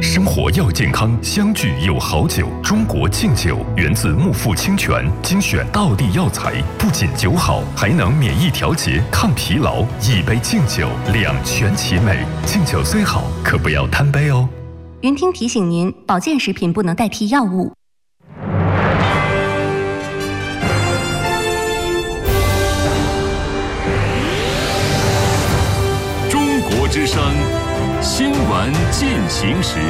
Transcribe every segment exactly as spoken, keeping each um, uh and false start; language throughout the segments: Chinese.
生活要健康，相聚有好酒。中国敬酒源自木富清泉精选道地药材，不仅酒好，还能免疫调节、抗疲劳。一杯敬酒，两全其美。敬酒虽好，可不要贪杯哦。 云听提醒您，保健食品不能代替药物。 中国之声新闻进行时。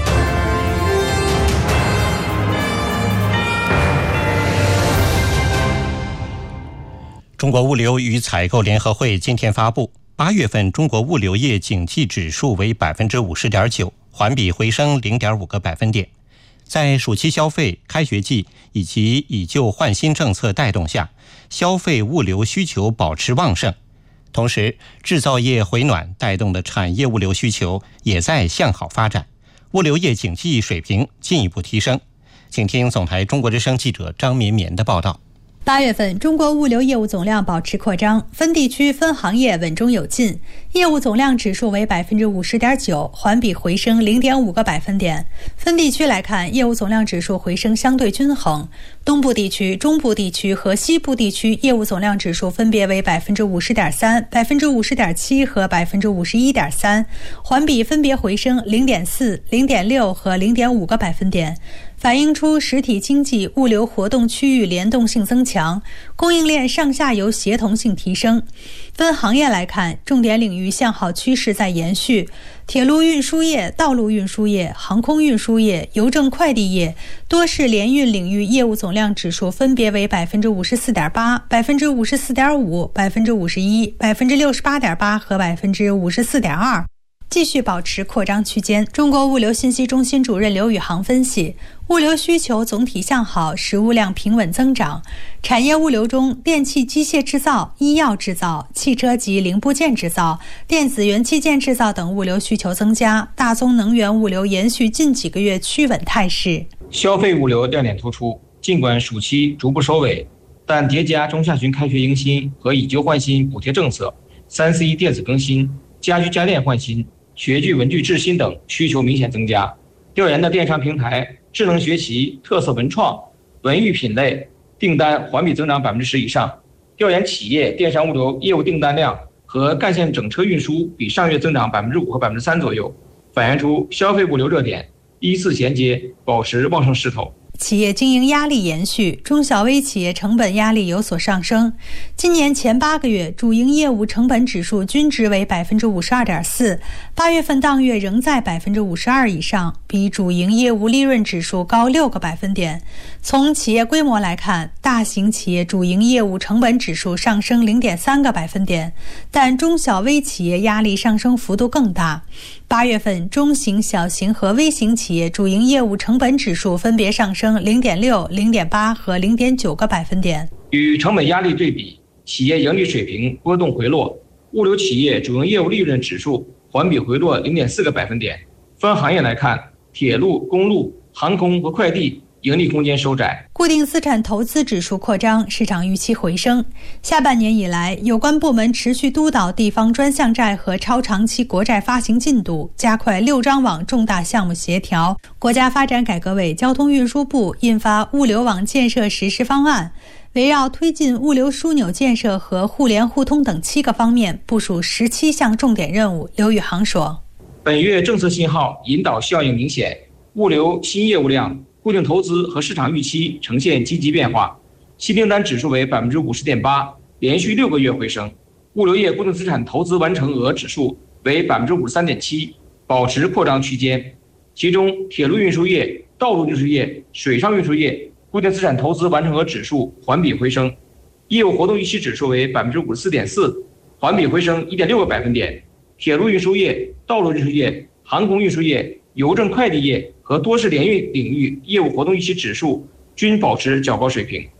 中国物流与采购联合会今天发布，八月份中国物流业景气指数为百分之五十点九，环比回升零点五个百分点。在暑期消费、开学季以及以旧换新政策带动下，消费物流需求保持旺盛。同时，制造业回暖带动的产业物流需求也在向好发展，物流业景气水平进一步提升。请听总台中国之声记者张绵绵的报道。 八月份，中国物流业务总量保持扩张，分地区、分行业稳中有进，业务总量指数为百分之五十点九，环比回升零点五个百分点。分地区来看，业务总量指数回升相对均衡，东部地区、中部地区和西部地区业务总量指数分别为百分之五十点三、百分之五十点七和百分之五十一点三，环比分别回升零点四、零点六和零点五个百分点。反映出实体经济物流活动区域联动性增强，供应链上下游协同性提升。分行业来看，重点领域向好趋势在延续，铁路运输业、道路运输业、航空运输业、邮政快递业、多式联运领域业务总量指数分别为百分之五十四点八、百分之五十四点五、百分之五十一、百分之六十八点八和百分之五十四点二。继续保持扩张区间。中国物流信息中心主任刘宇航分析，物流需求总体向好，实物量平稳增长。产业物流中，电气机械制造、医药制造、汽车及零部件制造、电子元器件制造等物流需求增加，大宗能源物流延续近几个月趋稳态势。 消费物流亮点突出，尽管暑期逐步收尾，但叠加中下旬开学迎新和以旧换新补贴政策、三 C 电子更新、家居家电换新、学具文具制新等需求明显增加。调研的电商平台、智能学习、特色文创、文娱品类订单环比增长百分之十以上。调研企业电商物流业务订单量和干线整车运输比上月增长百分之五和百分之三左右，反映出消费物流热点依次衔接，保持旺盛势头。 企业经营压力延续，中小微企业成本压力有所上升。今年前八个月，主营业务成本指数均值为百分之五十二点四，八月份当月仍在百分之五十二以上，比主营业务利润指数高六个百分点。从企业规模来看，大型企业主营业务成本指数上升零点三个百分点，但中小微企业压力上升幅度更大。八月份，中型、小型和微型企业主营业务成本指数分别上升零点六、零点八和零点九个百分点。 与成本压力对比，企业盈利水平波动回落，物流企业主营业务利润指数环比回落零点四个百分点。分行业来看，铁路、公路、航空和快递盈利空间收窄。 固定资产投资指数扩张，市场预期回升。下半年以来，有关部门持续督导地方专项债和超长期国债发行进度，加快六张网重大项目协调。国家发展改革委、交通运输部印发物流网建设实施方案，围绕推进物流枢纽建设和互联互通等七个方面，部署十七项重点任务。刘宇航说， 本月政策信号引导效应明显，物流新业务量、固定投资和市场预期呈现积极变化，新订单指数为百分之五十点八，连续六个月回升。物流业固定资产投资完成额指数为百分之五十三点七，保持扩张区间。其中，铁路运输业、道路运输业、水上运输业固定资产投资完成额指数环比回升，业务活动预期指数为百分之五十四点四，环比回升一点六个百分点。铁路运输业、道路运输业、航空运输业、邮政快递业和多式联运领域业务活动预期指数均保持较高水平。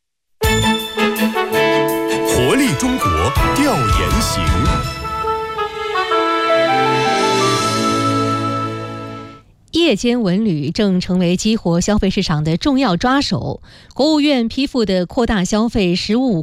活力中国调研行。 夜间文旅正成为激活消费市场的重要抓手。国务院批复的扩大消费“十五五”